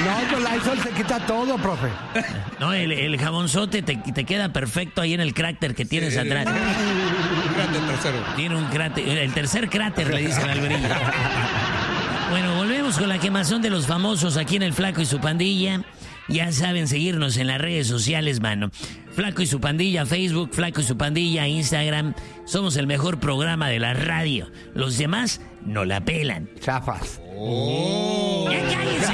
No, con Lysol se quita todo, profe. No, el jabonzote te queda perfecto ahí en el cráter que tienes atrás. Un cráter tercero. Tiene un cráter, el tercer cráter le dicen al brillo. Bueno, volvemos con la quemazón de los famosos aquí en El Flaco y su Pandilla. Ya saben seguirnos en las redes sociales, mano. Flaco y su Pandilla, Facebook, Flaco y su Pandilla, Instagram. Somos el mejor programa de la radio. Los demás no la pelan. Chafas. ¡Ya cállese!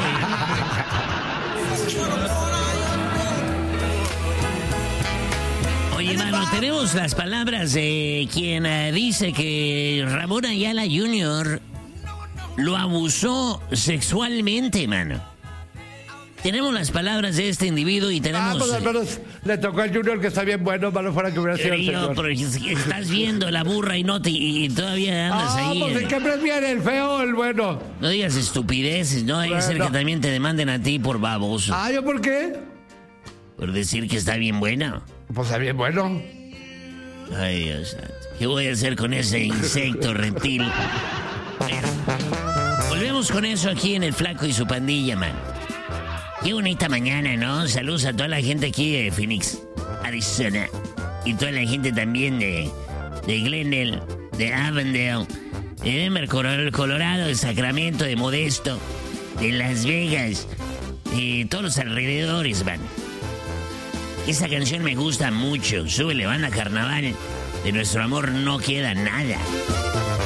Oye, mano, tenemos las palabras de quien dice que Ramón Ayala Jr. lo abusó sexualmente, mano. Tenemos las palabras de este individuo y tenemos... pues al menos le tocó al Junior, que está bien bueno, malo fuera que hubiera sido el señor. Pero estás viendo la burra y todavía andas ahí. Pues ¿en qué prefiere, el feo o el bueno? No digas estupideces, no hay que ser que también te demanden a ti por baboso. ¿Yo por qué? Por decir que está bien bueno. Pues está bien bueno. Ay, Dios santo. ¿Qué voy a hacer con ese insecto reptil? Bueno, volvemos con eso aquí en El Flaco y su Pandilla, man. Qué bonita mañana, ¿no? Saludos a toda la gente aquí de Phoenix, Arizona. Y toda la gente también de Glendale, de Avondale, de Denver, Colorado, de Sacramento, de Modesto, de Las Vegas, de todos los alrededores, man. Esa canción me gusta mucho. Súbele, banda Carnaval. De nuestro amor no queda nada.